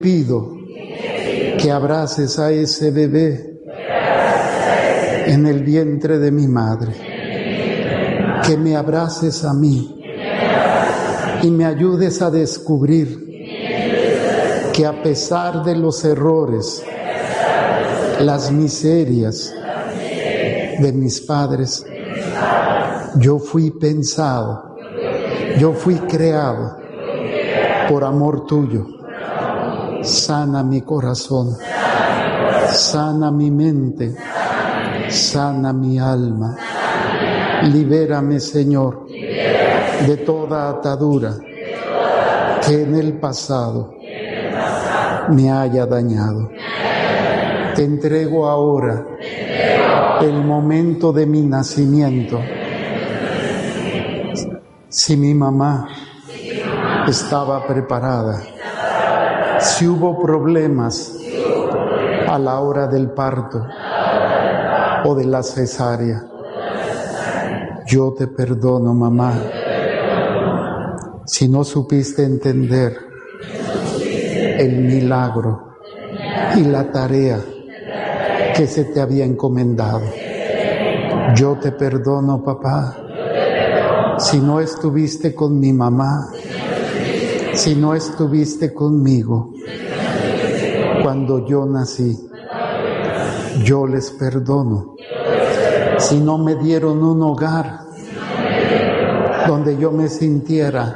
Pido que abraces a ese bebé en el vientre de mi madre, que me abraces a mí y me ayudes a descubrir que a pesar de los errores, las miserias de mis padres, yo fui pensado, yo fui creado por amor tuyo. Sana mi corazón, sana mi mente, sana mi alma. Libérame, Señor, de toda atadura que en el pasado me haya dañado. Te entrego ahora el momento de mi nacimiento. Si mi mamá estaba preparada, si hubo problemas a la hora del parto o de la cesárea, yo te perdono, mamá. Si no supiste entender el milagro y la tarea que se te había encomendado, yo te perdono, papá. Si no estuviste con mi mamá, si no estuviste conmigo cuando yo nací, yo les perdono. Si no me dieron un hogar donde yo me sintiera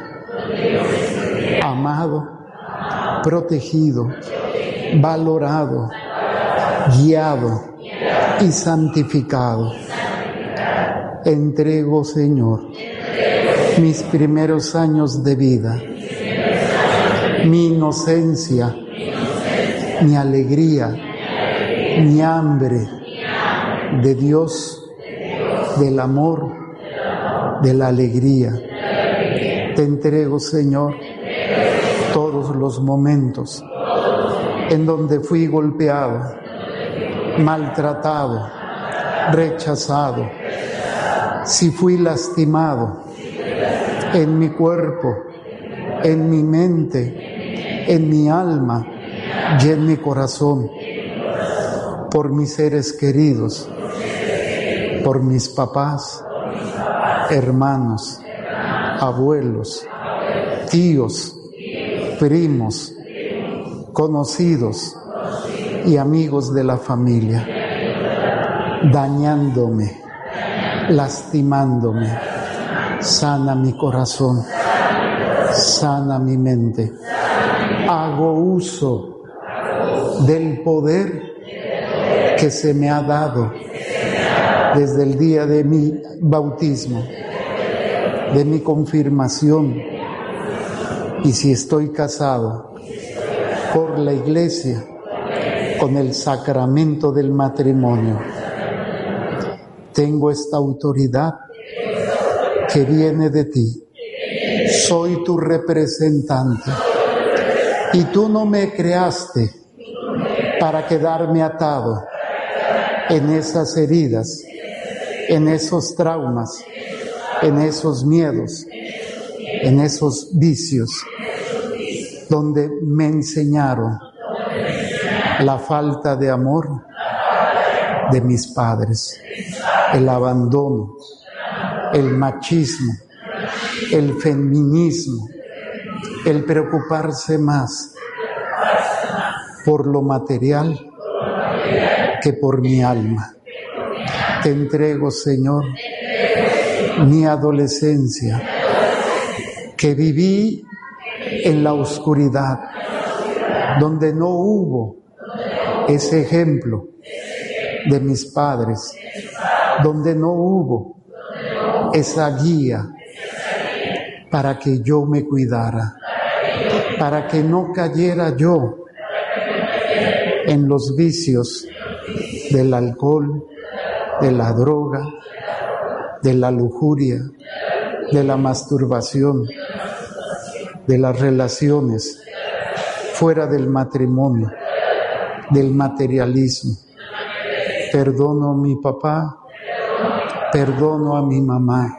amado, protegido, valorado, guiado y santificado, entrego, Señor, mis primeros años de vida, mi inocencia, mi alegría, mi hambre de Dios, del amor, de la alegría. Te entrego, Señor, todos los momentos en donde fui golpeado, maltratado, rechazado, si fui lastimado en mi cuerpo, en mi mente, en mi alma y en mi corazón, por mis seres queridos, por mis papás, hermanos, abuelos, tíos, primos, conocidos y amigos de la familia, dañándome, lastimándome. Sana mi corazón, sana mi mente. Hago uso del poder que se me ha dado desde el día de mi bautismo, de mi confirmación, y si estoy casado, por la iglesia, con el sacramento del matrimonio. Tengo esta autoridad que viene de ti. Soy tu representante y tú no me creaste para quedarme atado en esas heridas, en esos traumas, en esos miedos, en esos vicios, donde me enseñaron la falta de amor de mis padres, el abandono, el machismo, el feminismo, el preocuparse más por lo material que por mi alma. Te entrego, Señor, mi adolescencia, que viví en la oscuridad, donde no hubo ese ejemplo de mis padres, donde no hubo esa guía para que yo me cuidara, para que no cayera yo en los vicios del alcohol, de la droga, de la lujuria, de la masturbación, de las relaciones fuera del matrimonio, del materialismo. Perdono a mi papá, perdono a mi mamá,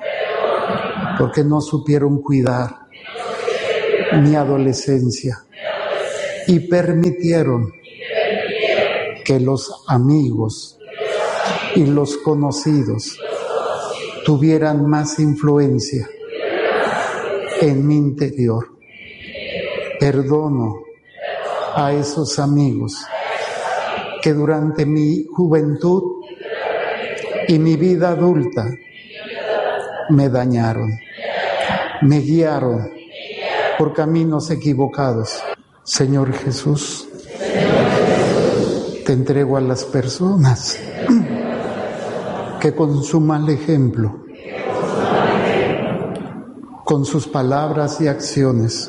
porque no supieron cuidar mi adolescencia. y permitieron que los amigos y los conocidos tuvieran más influencia en mi interior. Perdono a esos amigos que durante mi juventud y mi vida adulta me dañaron, me guiaron por caminos equivocados. Señor Jesús, te entrego a las personas que con su mal ejemplo, con sus palabras y acciones,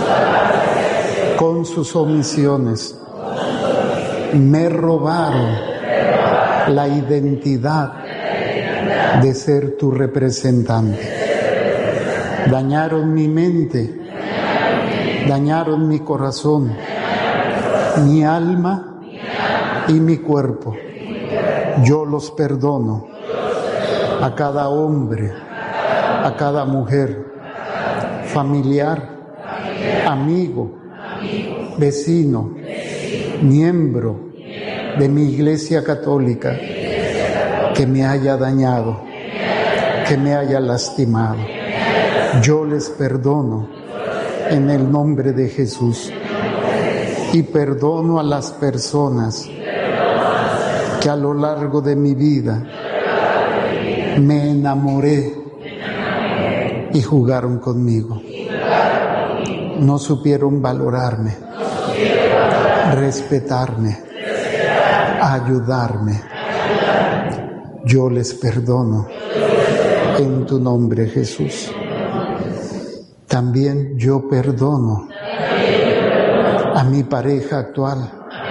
con sus omisiones, me robaron la identidad de ser tu representante. Dañaron mi mente, dañaron mi corazón, mi alma y mi cuerpo. Yo los perdono a cada hombre, a cada mujer, familiar, amigo, vecino, miembro de mi Iglesia Católica que me haya dañado, que me haya lastimado. Yo les perdono en el nombre de Jesús y perdono a las personas que a lo largo de mi vida me enamoré y jugaron conmigo. No supieron valorarme, respetarme, ayudarme. Yo les perdono en tu nombre, Jesús. También yo perdono a mi pareja actual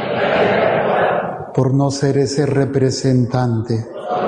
por no ser ese representante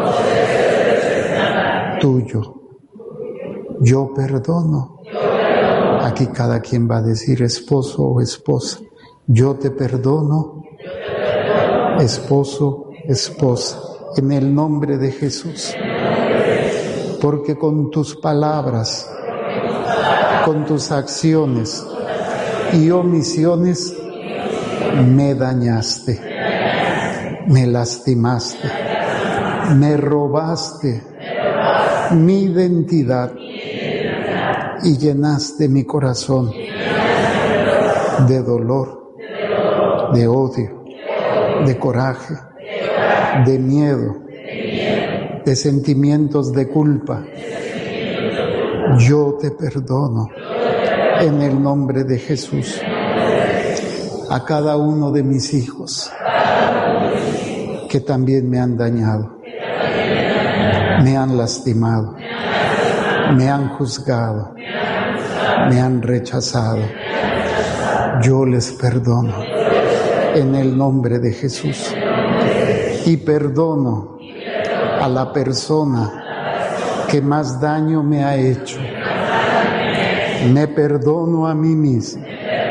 tuyo. Yo perdono. Aquí cada quien va a decir esposo o esposa. Yo te perdono, esposo, esposa, en el nombre de Jesús. Porque con tus palabras, con tus acciones y omisiones, me dañaste, me lastimaste, me robaste mi identidad y llenaste mi corazón de dolor, de odio, de coraje, de miedo, de sentimientos de culpa. Yo te perdono en el nombre de Jesús. A cada uno de mis hijos que también me han dañado, me han lastimado, me han juzgado, me han rechazado. Yo les perdono en el nombre de Jesús. Y perdono a la persona que más daño me ha hecho. Me perdono a mí mismo,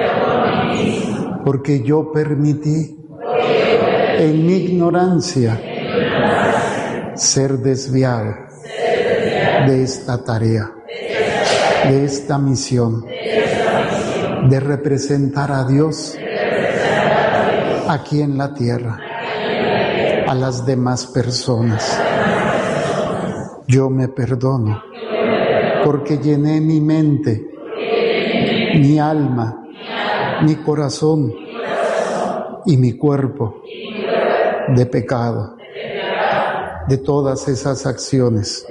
porque yo permití en mi ignorancia ser desviado de esta tarea, de esta misión, de representar a Dios aquí en la tierra, a las demás personas. Yo me perdono porque llené mi mente, mi alma, mi corazón y mi cuerpo de pecado, de todas esas acciones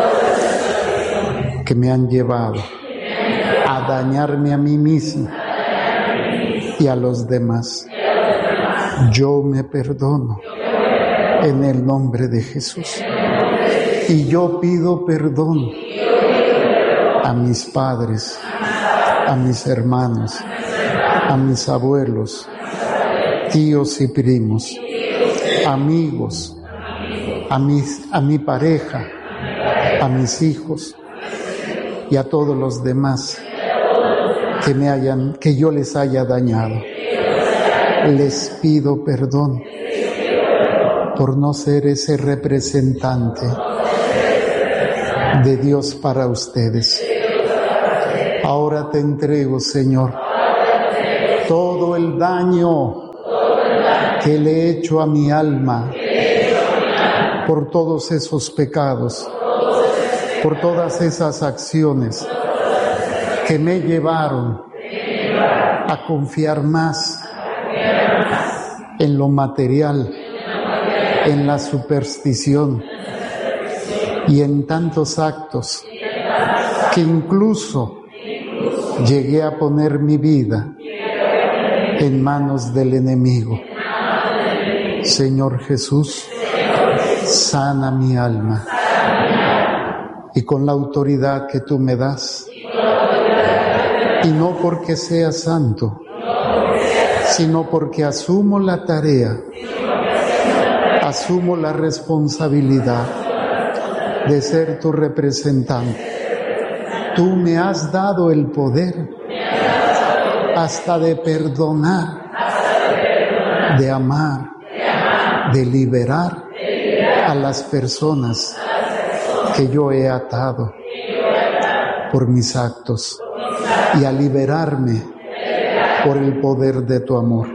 que me han llevado a dañarme a mí mismo y a los demás. Yo me perdono en el nombre de Jesús. Y yo pido perdón a mis padres, a mis hermanos, a mis abuelos, tíos y primos, amigos, a mi pareja, a mis hijos y a todos los demás que yo les haya dañado. Les pido perdón por no ser ese representante de Dios para ustedes. Ahora te entrego, Señor, todo el daño que le he hecho a mi alma por todos esos pecados, por todas esas acciones que me llevaron a confiar más en lo material, en la superstición y en tantos actos que incluso llegué a poner mi vida en manos del enemigo. Señor Jesús, sana mi alma y con la autoridad que tú me das, y no porque sea santo, sino porque asumo la tarea, asumo la responsabilidad de ser tu representante. Tú me has dado el poder hasta de perdonar, de amar, de liberar a las personas que yo he atado por mis actos y a liberarme por el poder de tu amor.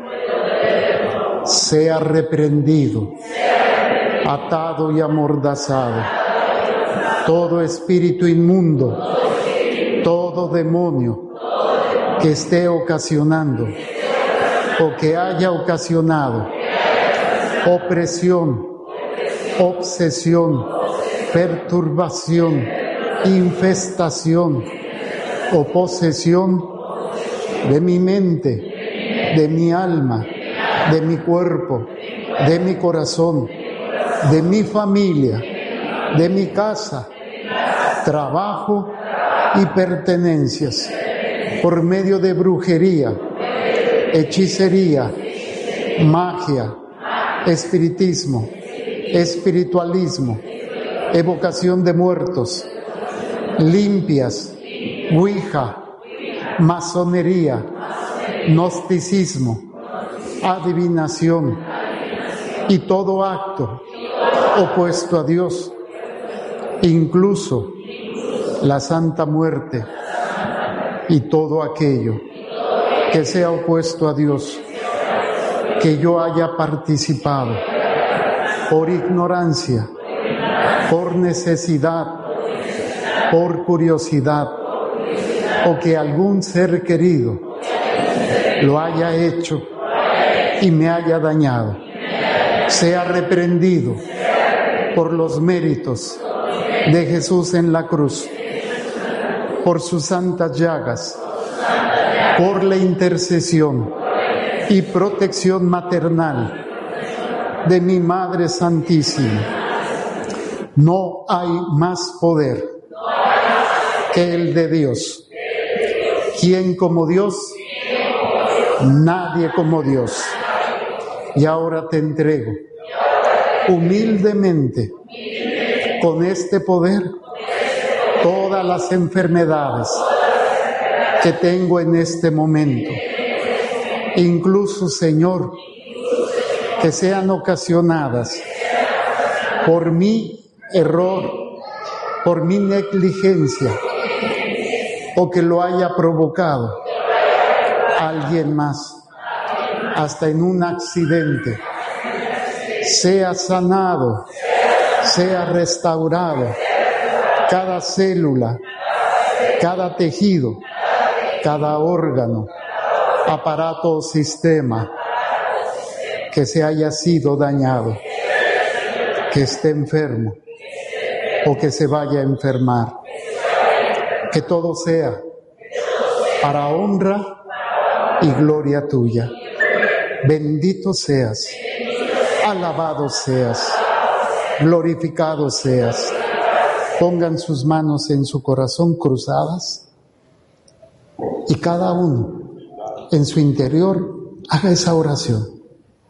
Sea reprendido, atado y amordazado todo espíritu inmundo, todo demonio que esté ocasionando o que haya ocasionado opresión, obsesión, perturbación, infestación o posesión de mi mente, de mi alma, de mi cuerpo, de mi corazón, de mi familia, de mi casa, trabajo y pertenencias, por medio de brujería, hechicería, magia, espiritismo, espiritualismo, evocación de muertos, limpias, ouija, masonería, gnosticismo, adivinación y todo acto opuesto a Dios, incluso la Santa Muerte y todo aquello que sea opuesto a Dios, que yo haya participado por ignorancia, por necesidad, por curiosidad, o que algún ser querido lo haya hecho y me haya dañado, sea reprendido por los méritos de Jesús en la cruz, por sus santas llagas, por la intercesión y protección maternal de mi Madre Santísima. No hay más poder que el de Dios. ¿Quién como Dios? Nadie como Dios. Y ahora te entrego humildemente, con este poder, todas las enfermedades que tengo en este momento. Incluso, Señor, que sean ocasionadas por mi error, por mi negligencia, o que lo haya provocado alguien más, hasta en un accidente. Sea sanado, sea restaurado cada célula, cada tejido, cada órgano, aparato o sistema que se haya sido dañado, que esté enfermo o que se vaya a enfermar. Que todo sea para honra y gloria tuya. Bendito seas, alabado seas, glorificado seas. Pongan sus manos en su corazón cruzadas y cada uno en su interior haga esa oración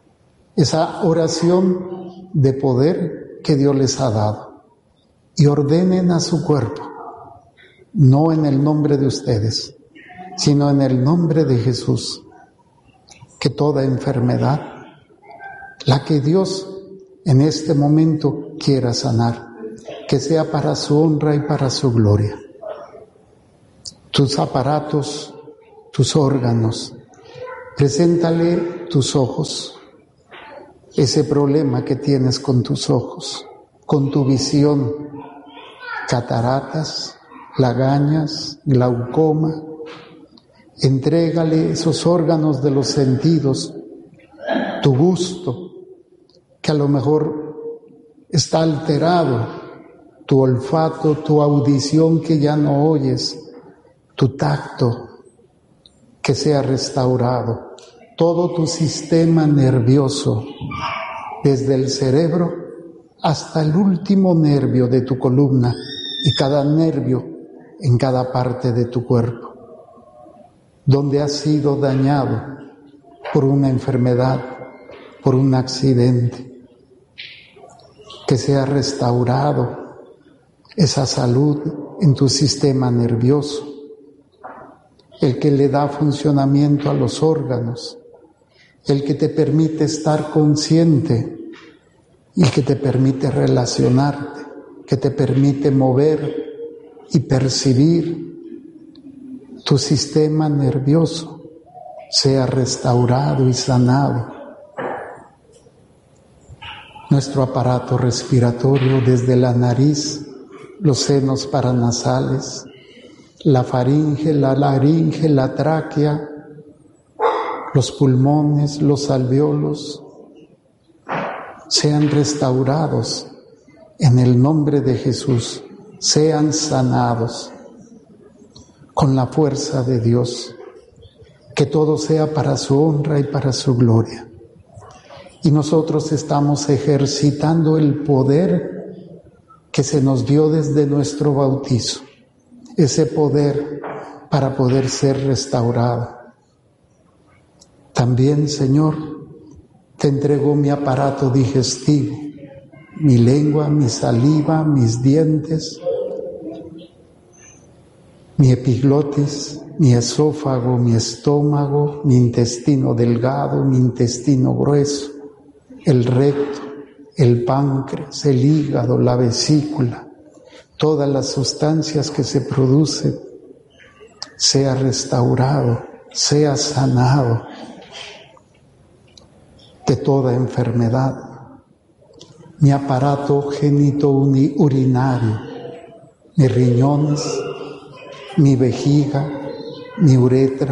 de poder que Dios les ha dado, y ordenen a su cuerpo, no en el nombre de ustedes, sino en el nombre de Jesús, que toda enfermedad, la que Dios en este momento quiera sanar, que sea para su honra y para su gloria. Tus aparatos, tus órganos Preséntale tus ojos, ese problema que tienes con tus ojos, con tu visión, cataratas, lagañas, glaucoma. Entrégale esos órganos de los sentidos, tu gusto, que a lo mejor está alterado, tu olfato, tu audición que ya no oyes, tu tacto, que sea restaurado, todo tu sistema nervioso, desde el cerebro hasta el último nervio de tu columna y cada nervio en cada parte de tu cuerpo, donde has sido dañado por una enfermedad, por un accidente, que sea restaurado esa salud en tu sistema nervioso, el que le da funcionamiento a los órganos, el que te permite estar consciente y que te permite relacionarte, que te permite mover y percibir. Tu sistema nervioso sea restaurado y sanado. Nuestro aparato respiratorio desde la nariz, los senos paranasales, la faringe, la laringe, la tráquea, los pulmones, los alvéolos, sean restaurados en el nombre de Jesús, sean sanados con la fuerza de Dios, que todo sea para su honra y para su gloria. Y nosotros estamos ejercitando el poder que se nos dio desde nuestro bautizo, ese poder para poder ser restaurado. También, Señor, te entrego mi aparato digestivo, mi lengua, mi saliva, mis dientes, mi epiglotis, mi esófago, mi estómago, mi intestino delgado, mi intestino grueso, el recto, el páncreas, el hígado, la vesícula, todas las sustancias que se producen, sea restaurado, sea sanado de toda enfermedad. Mi aparato genitourinario, mis riñones, mi vejiga, mi uretra.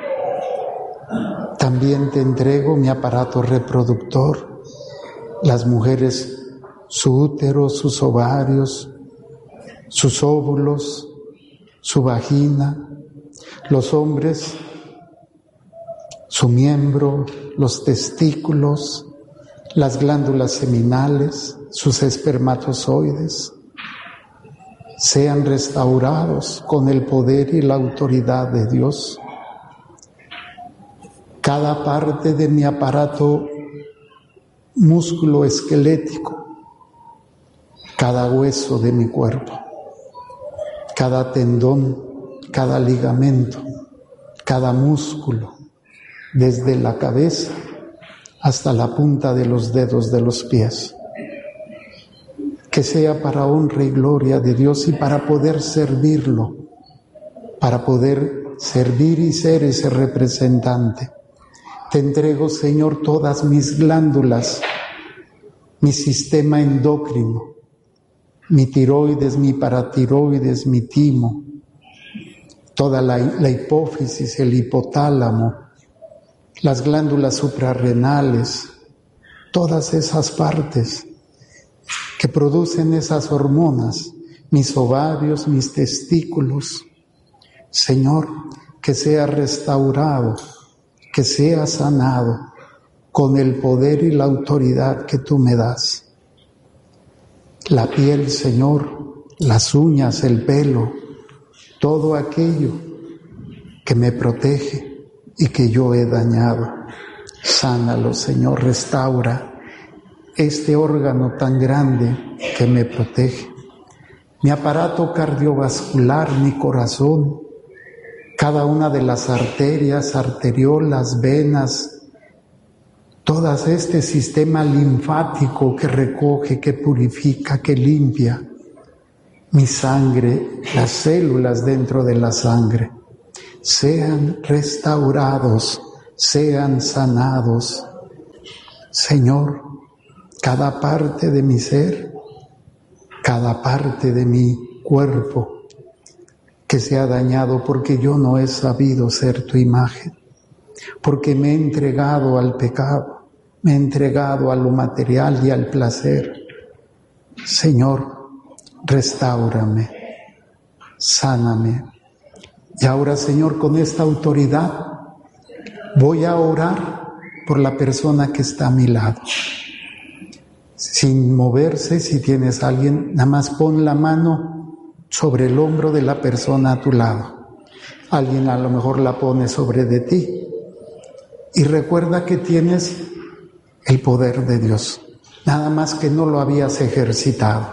También te entrego mi aparato reproductor, las mujeres, su útero, sus ovarios, sus óvulos, su vagina, los hombres, su miembro, los testículos, las glándulas seminales, sus espermatozoides, sean restaurados con el poder y la autoridad de Dios. Cada parte de mi aparato músculo esquelético, cada hueso de mi cuerpo, cada tendón, cada ligamento, cada músculo, desde la cabeza hasta la punta de los dedos de los pies. Que sea para honra y gloria de Dios y para poder servirlo, para poder servir y ser ese representante. Te entrego, Señor, todas mis glándulas, mi sistema endocrino, mi tiroides, mi paratiroides, mi timo, toda la hipófisis, el hipotálamo, las glándulas suprarrenales, todas esas partes que producen esas hormonas, mis ovarios, mis testículos. Señor, que sea restaurado, que sea sanado con el poder y la autoridad que tú me das. La piel, Señor, las uñas, el pelo, todo aquello que me protege y que yo he dañado. Sánalo, Señor, restaura este órgano tan grande que me protege. Mi aparato cardiovascular, mi corazón, cada una de las arterias, arteriolas, venas, todo este sistema linfático que recoge, que purifica, que limpia, mi sangre, las células dentro de la sangre, sean restaurados sean sanados. Señor, cada parte de mi ser, cada parte de mi cuerpo que se ha dañado porque yo no he sabido ser tu imagen, porque me he entregado al pecado, me he entregado a lo material y al placer. Señor, restáurame, sáname. Y ahora, Señor, con esta autoridad voy a orar por la persona que está a mi lado. Sin moverse, si tienes a alguien, nada más pon la mano sobre el hombro de la persona a tu lado. Alguien a lo mejor la pone sobre de ti. Y recuerda que tienes el poder de Dios, nada más que no lo habías ejercitado.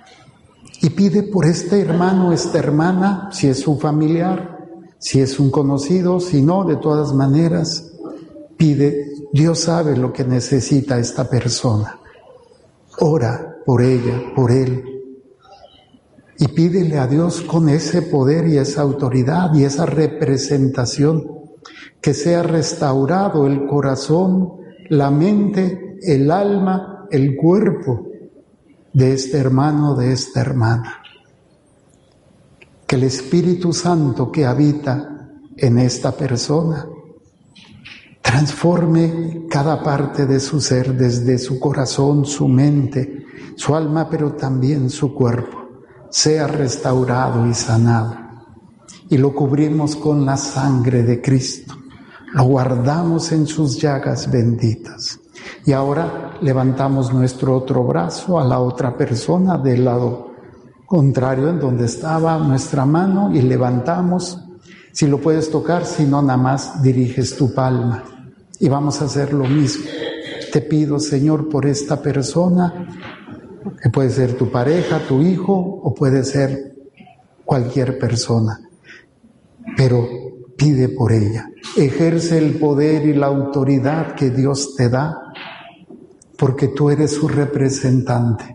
Y pide por este hermano, esta hermana, si es su familiar, si es un conocido, si no, de todas maneras, pide. Dios sabe lo que necesita esta persona. Ora por ella, por él. Y pídele a Dios con ese poder y esa autoridad y esa representación que sea restaurado el corazón, la mente, el alma, el cuerpo de este hermano, de esta hermana. Que el Espíritu Santo que habita en esta persona transforme cada parte de su ser, desde su corazón, su mente, su alma, pero también su cuerpo, sea restaurado y sanado. Y lo cubrimos con la sangre de Cristo, lo guardamos en sus llagas benditas. Y ahora levantamos nuestro otro brazo a la otra persona del lado contrario en donde estaba nuestra mano y levantamos. Si lo puedes tocar, si no, nada más diriges tu palma. Y vamos a hacer lo mismo. Te pido, Señor, por esta persona, que puede ser tu pareja, tu hijo, o puede ser cualquier persona. Pero pide por ella. Ejerce el poder y la autoridad que Dios te da, porque tú eres su representante.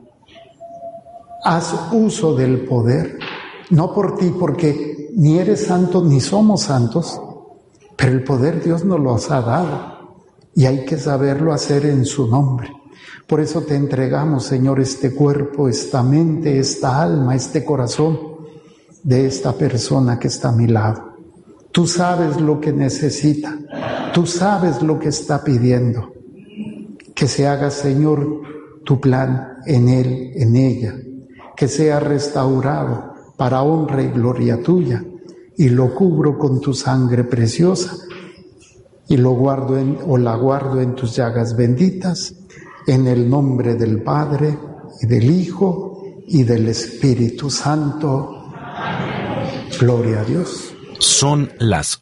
Haz uso del poder, no por ti, porque ni eres santo ni somos santos, pero el poder Dios nos lo ha dado y hay que saberlo hacer en su nombre. Por eso te entregamos, Señor, este cuerpo, esta mente, esta alma, este corazón de esta persona que está a mi lado. Tú sabes lo que necesita, tú sabes lo que está pidiendo. Que se haga, Señor, tu plan en él, en ella, que sea restaurado para honra y gloria tuya, y lo cubro con tu sangre preciosa, y lo guardo la guardo en tus llagas benditas, en el nombre del Padre, y del Hijo, y del Espíritu Santo. Gloria a Dios. Son las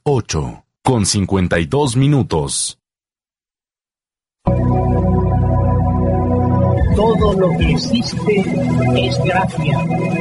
8:52. Todo lo que existe es gracia.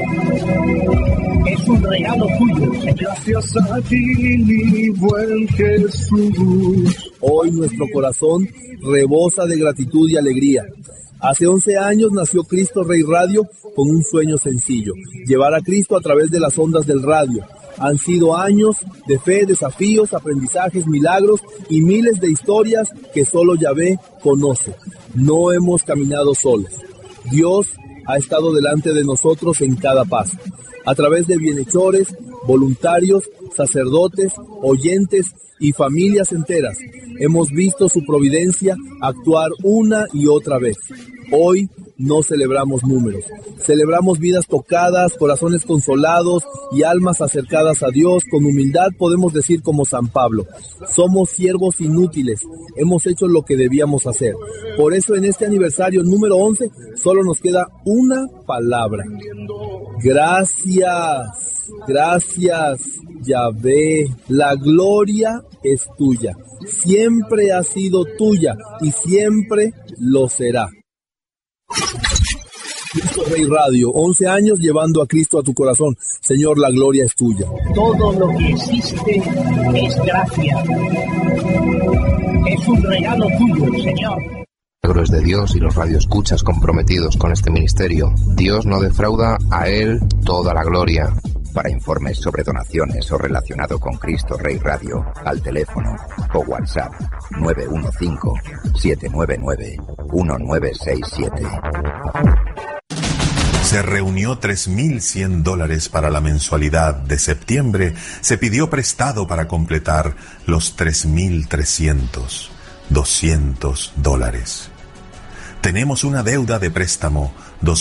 Es un regalo tuyo, Señor. Gracias a ti, mi buen Jesús. Hoy nuestro corazón rebosa de gratitud y alegría. Hace 11 años nació Cristo Rey Radio con un sueño sencillo: llevar a Cristo a través de las ondas del radio. Han sido años de fe, desafíos, aprendizajes, milagros y miles de historias que solo Yahvé conoce. No hemos caminado solos. Dios ha estado delante de nosotros en cada paso. A través de bienhechores, voluntarios, sacerdotes, oyentes y familias enteras, hemos visto su providencia actuar una y otra vez. Hoy no celebramos números, celebramos vidas tocadas, corazones consolados y almas acercadas a Dios. Con humildad podemos decir como San Pablo: somos siervos inútiles, hemos hecho lo que debíamos hacer. Por eso en este aniversario número 11 solo nos queda una palabra: gracias, gracias, Yahvé. La gloria es tuya, siempre ha sido tuya y siempre lo será. Cristo Rey Radio, 11 años llevando a Cristo a tu corazón. Señor, la gloria es tuya. Todo lo que existe es gracia. Es un regalo tuyo, Señor. Milagros de Dios y los radioescuchas comprometidos con este ministerio. Dios no defrauda, a Él toda la gloria. Para informes sobre donaciones o relacionado con Cristo Rey Radio, al teléfono o WhatsApp 915-799-1967. Se reunió $3,100 para la mensualidad de septiembre. Se pidió prestado para completar los $3,300, $200. Tenemos una deuda de préstamo,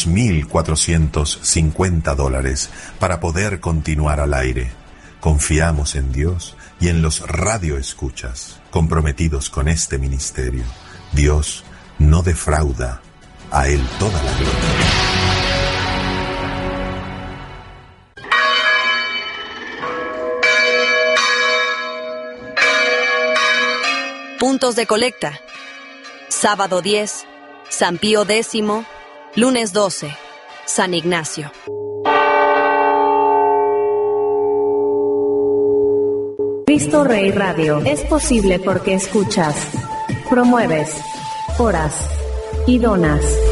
$2,450, para poder continuar al aire. Confiamos en Dios y en los radioescuchas comprometidos con este ministerio. Dios no defrauda, a Él toda la gloria. Puntos de colecta. Sábado 10, San Pío X, lunes 12, San Ignacio. Cristo Rey Radio es posible porque escuchas, promueves, oras y donas.